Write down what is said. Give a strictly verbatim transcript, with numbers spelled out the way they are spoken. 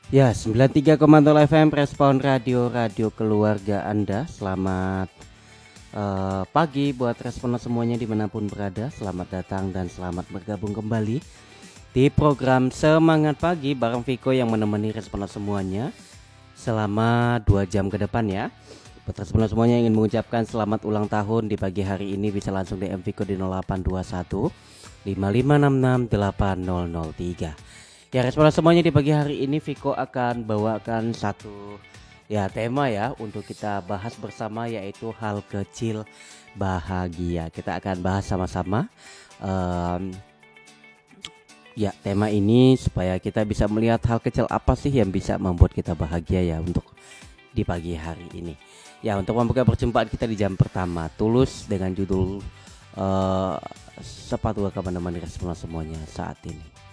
Ya, sembilan puluh tiga koma nol F M Respon Radio, radio keluarga Anda. Selamat eh, pagi buat responden semuanya dimanapun berada. Selamat datang dan selamat bergabung kembali di program Semangat Pagi bareng Viko yang menemani responden semuanya selama dua jam ke depan ya. Buat responden semuanya yang ingin mengucapkan selamat ulang tahun di pagi hari ini bisa langsung D M Viko di nol delapan dua satu lima lima enam enam delapan nol nol tiga. Ya, respon semuanya di pagi hari ini Viko akan bawakan satu ya tema ya untuk kita bahas bersama, yaitu hal kecil bahagia. Kita akan bahas sama-sama um, ya tema ini supaya kita bisa melihat hal kecil apa sih yang bisa membuat kita bahagia ya untuk di pagi hari ini. Ya, untuk membuka perjumpaan kita di jam pertama, Tulus dengan judul uh, sepatu akan menemani respon semuanya saat ini.